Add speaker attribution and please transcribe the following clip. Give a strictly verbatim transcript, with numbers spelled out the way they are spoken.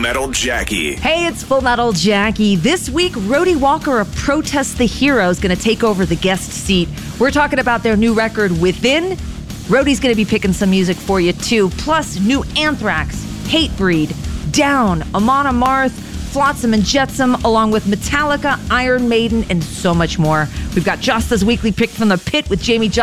Speaker 1: Metal Jackie.
Speaker 2: Hey, it's Full Metal Jackie. This week, Rhodey Walker of Protest the Hero is going to take over the guest seat. We're talking about their new record, Within. Rhodey's going to be picking some music for you, too. Plus, new Anthrax, Hatebreed, Down, Amon Amarth, Flotsam and Jetsam, along with Metallica, Iron Maiden, and so much more. We've got Josta's weekly pick from the pit with Jamie Josta.